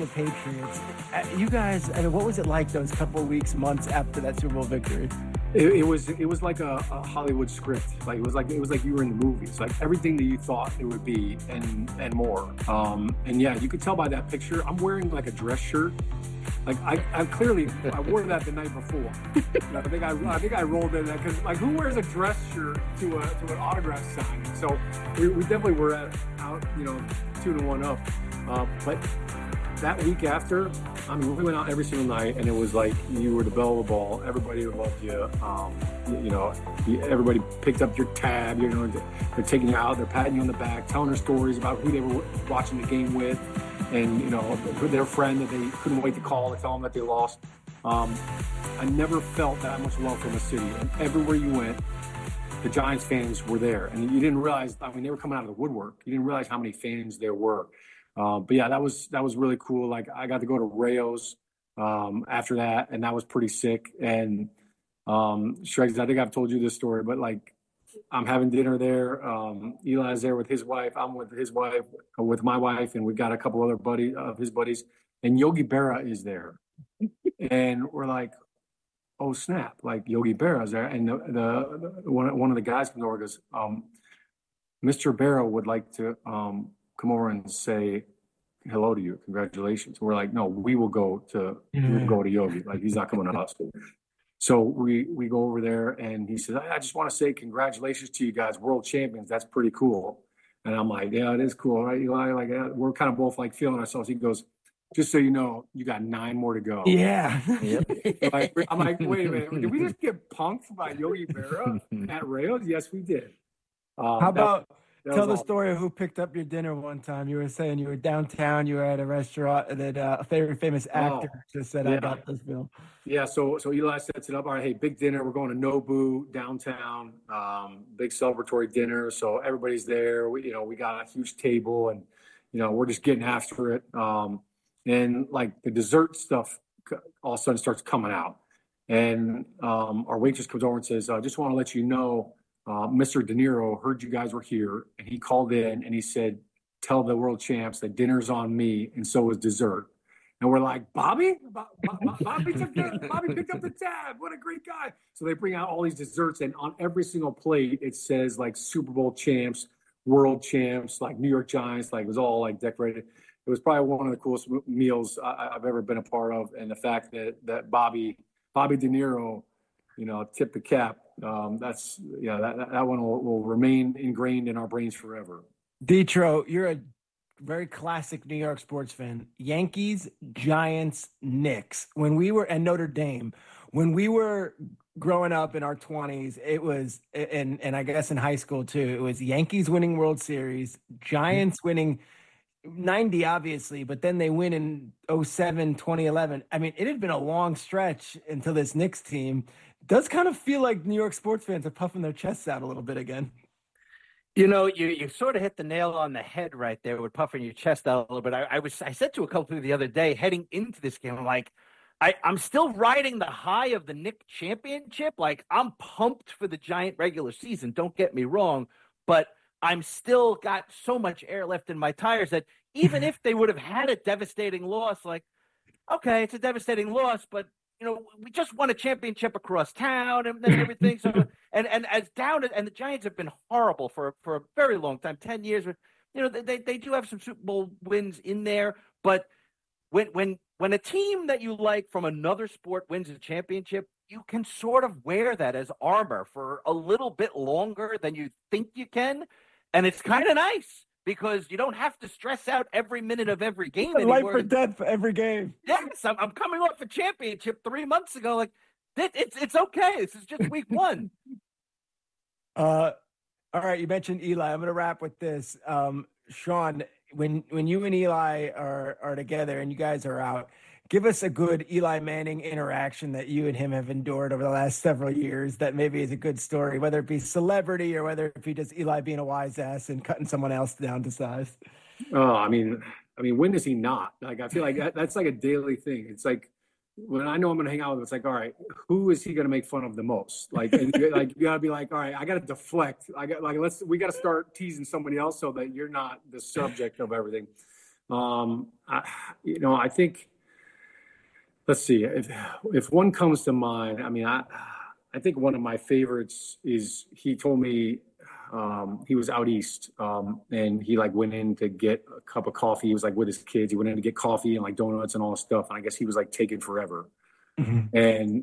the Patriots, you guys, I mean, what was it like those couple of weeks, months after that Super Bowl victory? It was like a Hollywood script. Like it was like you were in the movies. Like everything that you thought it would be and more. And yeah, you could tell by that picture. I'm wearing like a dress shirt. Like I wore that the night before. I think I rolled in that because like who wears a dress shirt to an autograph signing? So we definitely were out 2-1 up. But that week after, I mean, we went out every single night, and it was like you were the belle of the ball. Everybody loved you. Everybody picked up your tab. They're taking you out. They're patting you on the back, telling their stories about who they were watching the game with, and their friend that they couldn't wait to call to tell them that they lost. I never felt that much love from a city, and everywhere you went, the Giants fans were there, and you didn't realize. I mean, they were coming out of the woodwork. You didn't realize how many fans there were. But yeah, that was really cool. Like I got to go to Rayo's after that, and that was pretty sick. And Shregs, I think I've told you this story, but like I'm having dinner there. Eli's there with his wife. I'm with his wife, with my wife, and we've got a couple other his buddies. And Yogi Berra is there, and we're like, oh snap! Like Yogi Berra's there, and the one of the guys from the org goes, Mr. Berra would like to come over and say hello to you. Congratulations. We're like, no, we will go to Yogi. Like he's not coming to us. So we go over there and he says, I just want to say congratulations to you guys, world champions. That's pretty cool. And I'm like, yeah, it is cool, right, Eli? Like we're kind of both like feeling ourselves. He goes, just so you know, you got 9 more to go. Yeah. I'm like, wait a minute. Did we just get punked by Yogi Berra at Rails? Yes, we did. How about tell the story of who picked up your dinner one time? You were saying you were downtown, you were at a restaurant, and then a very famous actor just said, I got this film. Yeah, so Eli sets it up. All right, hey, big dinner. We're going to Nobu downtown, big celebratory dinner. So everybody's there. We got a huge table, and we're just getting after it. And like the dessert stuff all of a sudden starts coming out. And our waitress comes over and says, I just want to let you know, Mr. De Niro heard you guys were here, and he called in and he said, tell the world champs that dinner's on me, and so is dessert. And we're like, Bobby? Bobby picked up the tab. What a great guy. So they bring out all these desserts, and on every single plate, it says like Super Bowl champs, world champs, like New York Giants, like it was all like decorated. It was probably one of the coolest meals I've ever been a part of. And the fact that Bobby De Niro, tipped the cap. That one will remain ingrained in our brains forever. Detro, you're a very classic New York sports fan. Yankees, Giants, Knicks. And Notre Dame. When we were growing up in our 20s, it was, and I guess in high school too, it was Yankees winning World Series, Giants winning 90, obviously, but then they win in 07, 2011. I mean, it had been a long stretch until this Knicks team. Does kind of feel like New York sports fans are puffing their chests out a little bit again. You sort of hit the nail on the head right there with puffing your chest out a little bit. I said to a couple people the other day, heading into this game, I'm like, I'm still riding the high of the Knicks championship. Like, I'm pumped for the Giant regular season. Don't get me wrong, but I'm still got so much air left in my tires that even if they would have had a devastating loss, like, okay, it's a devastating loss, but we just won a championship across town and everything. So, and as down and the Giants have been horrible for a very long time, 10 years. They do have some Super Bowl wins in there, but when a team that you like from another sport wins a championship, you can sort of wear that as armor for a little bit longer than you think you can. And it's kind of nice because you don't have to stress out every minute of every game anymore. Life or death for every game. Yes, I'm coming off a championship 3 months ago. Like, it's okay. This is just week 1. All right, you mentioned Eli. I'm going to wrap with this. Sean, when you and Eli are together and you guys are out, give us a good Eli Manning interaction that you and him have endured over the last several years that maybe is a good story, whether it be celebrity or whether it be just Eli being a wise ass and cutting someone else down to size. Oh, I mean, when does he not? Like, I feel like that's like a daily thing. It's like when I know I'm going to hang out with him, it's like, all right, who is he going to make fun of the most? Like, and you got to be like, all right, I got to deflect. We got to start teasing somebody else so that you're not the subject of everything. I think, let's see, if one comes to mind, I mean, I think one of my favorites is he told me he was out east, and he like went in to get a cup of coffee. He was like with his kids. He went in to get coffee and like donuts and all this stuff. And I guess he was like taking forever. Mm-hmm. And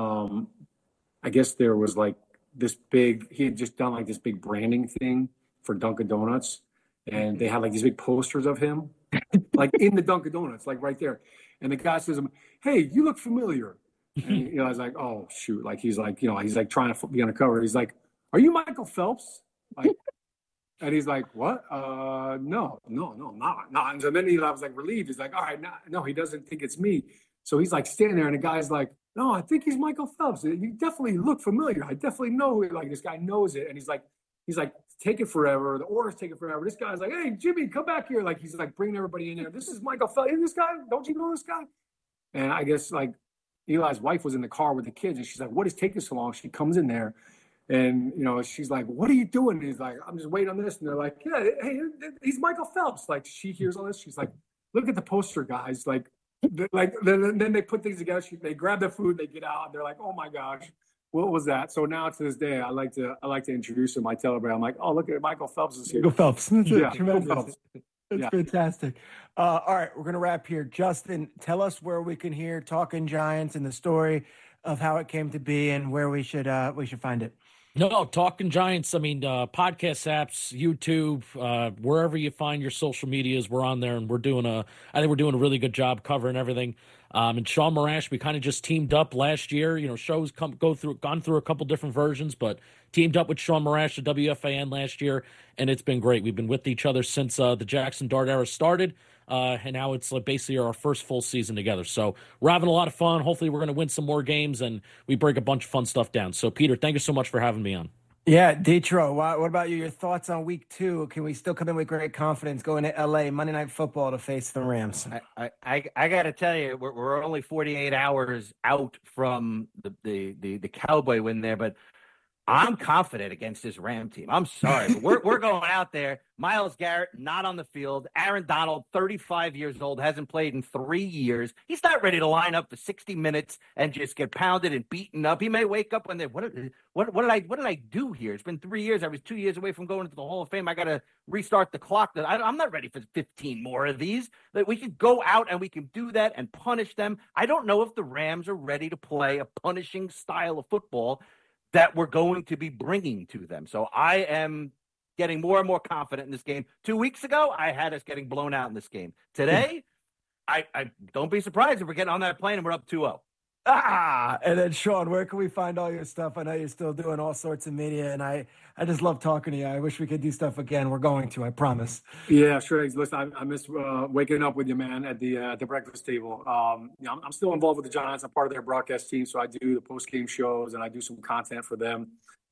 I guess there was like this big. He had just done like this big branding thing for Dunkin' Donuts, and they had like these big posters of him, like in the Dunkin' Donuts, like right there. And the guy says, "Hey, you look familiar." And I was like, "Oh shoot!" Like he's like, he's like trying to be on the cover. He's like, "Are you Michael Phelps?" Like, and he's like, "What? No, not." And so then I was like relieved. He's like, "All right, no, he doesn't think it's me." So he's like standing there, and the guy's like, "No, I think he's Michael Phelps. You definitely look familiar. I definitely know. Like this guy knows it." And he's like, taking forever. The order's taking forever. This guy's like, "Hey, Jimmy, come back here!" Like he's like bringing everybody in there. This is Michael Phelps. This guy, don't you know this guy? And I guess like Eli's wife was in the car with the kids, and she's like, "What is taking so long?" She comes in there, and she's like, "What are you doing?" And he's like, "I'm just waiting on this." And they're like, "Yeah, hey, he's Michael Phelps." Like she hears all this, she's like, "Look at the poster, guys!" Like then they put things together. They grab the food, they get out, and they're like, "Oh my gosh, what was that?" So now to this day, I like to introduce him. I tell everybody, I'm like, "Oh, look at Michael Phelps is here." Michael Phelps. That's Yeah, tremendous. Phelps. That's fantastic. All right, we're gonna wrap here. Justin, tell us where we can hear Talking Giants and the story of how it came to be and where we should find it. No, Talking Giants. I mean, podcast apps, YouTube, wherever you find your social medias, we're on there, and I think we're doing a really good job covering everything. And Sean Marash, we kind of just teamed up last year. Shows gone through a couple different versions, but teamed up with Sean Marash at WFAN last year, and it's been great. We've been with each other since the Jackson Dart era started. And now it's like basically our first full season together. So we're having a lot of fun. Hopefully we're going to win some more games and we break a bunch of fun stuff down. So Peter, thank you so much for having me on. Yeah, Detro, what about you? Your thoughts on week 2? Can we still come in with great confidence going to LA Monday Night Football to face the Rams? I got to tell you, we're only 48 hours out from the Cowboy win there, but I'm confident against this Ram team. I'm sorry, but we're going out there. Myles Garrett not on the field. Aaron Donald, 35 years old, hasn't played in 3 years. He's not ready to line up for 60 minutes and just get pounded and beaten up. He may wake up one day. What did I do here? It's been 3 years. I was 2 years away from going into the Hall of Fame. I got to restart the clock. I'm not ready for 15 more of these. That we can go out and we can do that and punish them. I don't know if the Rams are ready to play a punishing style of football that we're going to be bringing to them. So I am getting more and more confident in this game. 2 weeks ago, I had us getting blown out in this game. Today, I don't be surprised if we're getting on that plane and we're up 2-0. And then Sean, where can we find all your stuff? I know you're still doing all sorts of media, and I just love talking to you. I wish we could do stuff again. We're going to, I promise. Yeah, sure. Listen, I miss waking up with you, man, at the breakfast table. I'm still involved with the Giants. I'm part of their broadcast team, so I do the post game shows and I do some content for them.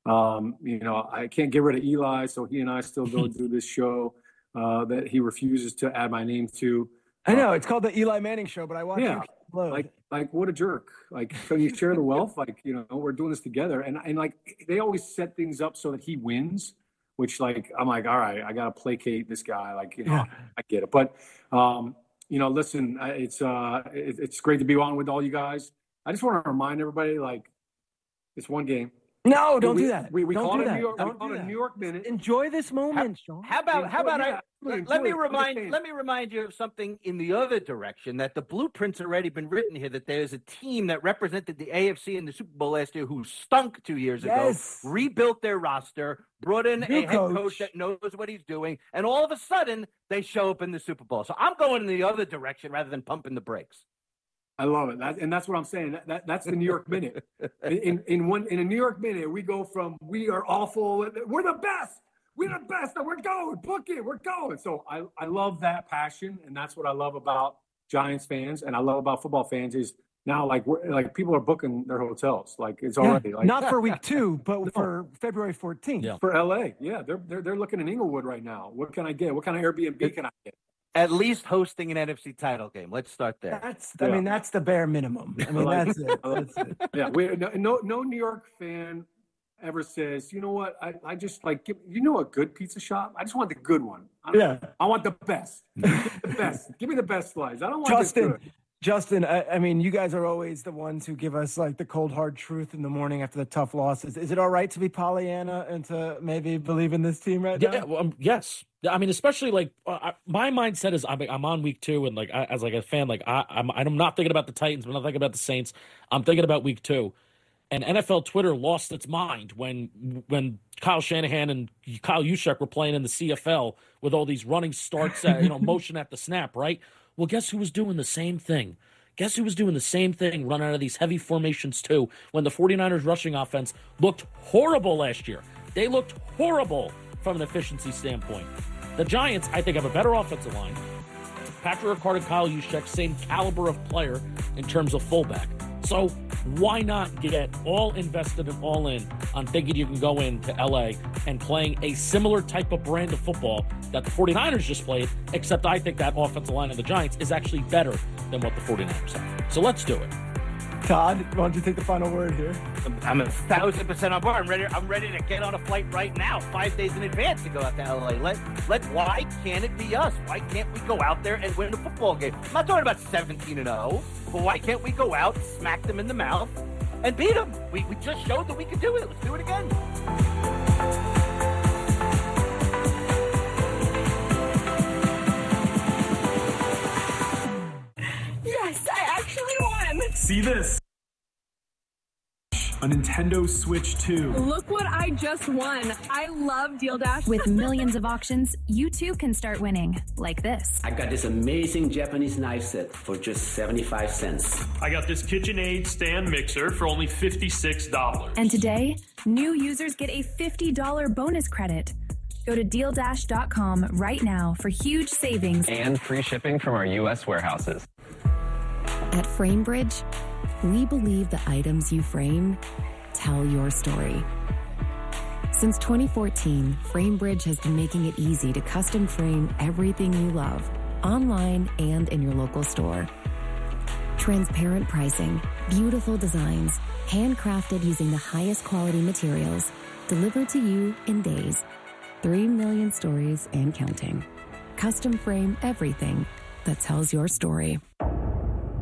I can't get rid of Eli, so he and I still go do this show that he refuses to add my name to. I know it's called the Eli Manning Show, but I watch you. Like what a jerk. Like, can you share the wealth? Like, we're doing this together. And like, they always set things up so that he wins, which like, I'm like, all right, I got to placate this guy. Like, I get it. But, listen, it's great to be on with all you guys. I just want to remind everybody, like, it's one game. No, don't do that. We don't call do it that. New York, don't we call it a New York Minute. Enjoy this moment, Sean. How about let me remind you of something in the other direction, that the blueprint's already been written here, that there's a team that represented the AFC in the Super Bowl last year who stunk 2 years ago, rebuilt their roster, brought in a head coach that knows what he's doing, and all of a sudden they show up in the Super Bowl. So I'm going in the other direction rather than pumping the brakes. I love it. And that's what I'm saying. That's the New York Minute. In a New York Minute, we go from we are awful, we're the best. We're the best. And we're going. Book it. We're going. So I love that passion, and that's what I love about Giants fans, and I love about football fans is now like people are booking their hotels. Like it's already like not for week 2, but for February 14th. Yeah. For LA. Yeah, they're looking in Inglewood right now. What can I get? What kind of Airbnb can I get? At least hosting an NFC title game. Let's start there. I mean, that's the bare minimum. I mean, that's it. Yeah, no New York fan ever says, you know what, I just like, a good pizza shop? I just want the good one. I want the best. The best. Give me the best slice. I don't want Justin, I mean, you guys are always the ones who give us like the cold, hard truth in the morning after the tough losses. Is it all right to be Pollyanna and to maybe believe in this team right now? Yes. I mean, especially like my mindset is I'm on week 2, and like as like a fan, like I'm not thinking about the Titans, I'm not thinking about the Saints. I'm thinking about week 2. And NFL Twitter lost its mind when Kyle Shanahan and Kyle Juszczyk were playing in the CFL with all these running starts, motion at the snap, right? Well, guess who was doing the same thing? Guess who was doing the same thing, running out of these heavy formations too, when the 49ers rushing offense looked horrible last year. They looked horrible from an efficiency standpoint. The Giants, I think, have a better offensive line. Patrick Ricard and Kyle Juszczyk, same caliber of player in terms of fullback. So why not get all invested and all in on thinking you can go into LA and playing a similar type of brand of football that the 49ers just played, except I think that offensive line of the Giants is actually better than what the 49ers have. So let's do it. Todd, why don't you take the final word here? I'm 1,000% on board. I'm ready to get on a flight right now, 5 days in advance to go out to LA. Why can't it be us? Why can't we go out there and win a football game? I'm not talking about 17-0, but why can't we go out, smack them in the mouth, and beat them? We just showed that we could do it. Let's do it again. Yes, I actually won! See this? A Nintendo Switch 2. Look what I just won. I love Deal Dash. With millions of auctions, you too can start winning, like this. I got this amazing Japanese knife set for just 75 cents. I got this KitchenAid stand mixer for only $56. And today, new users get a $50 bonus credit. Go to DealDash.com right now for huge savings and free shipping from our U.S. warehouses. At FrameBridge, we believe the items you frame tell your story. Since 2014, FrameBridge has been making it easy to custom frame everything you love, online and in your local store. Transparent pricing, beautiful designs, handcrafted using the highest quality materials, delivered to you in days. 3 million stories and counting. Custom frame everything that tells your story.